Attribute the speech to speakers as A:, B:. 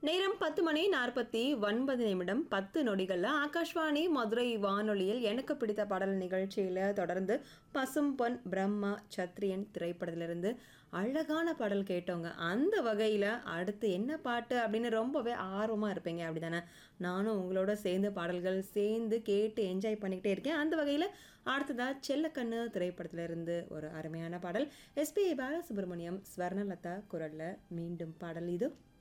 A: நேரம் 10:49 10 நொடிகள்ல ஆகாஷ்வாணி மதுரை வானொலியில் எனக்கு பிடித்த பாடல் நிகழ்ச்சியில தொடர்ந்து பசும் பொன் பிரம்மா சத்ரியன் திரைப்படத்திலிருந்து அழகான பாடல் கேட்டோங்க. அந்த வகையில அடுத்து என்ன பாட்டு அப்படின்னு ரொம்பவே ஆர்வமா இருப்பீங்க அப்படிதானே? நானும் உங்களோட சேர்ந்து பாடல்கள் சேர்ந்து கேட்டு என்ஜாய் பண்ணிக்கிட்டே இருக்கேன். அந்த வகையில அடுத்ததா செல்லக்கண்ணு திரைப்படத்திலிருந்து ஒரு அருமையான பாடல். எஸ்பி பாலசுப்ரமணியம் ஸ்வர்ணலதா குரல்ல மீண்டும் பாடல் இது.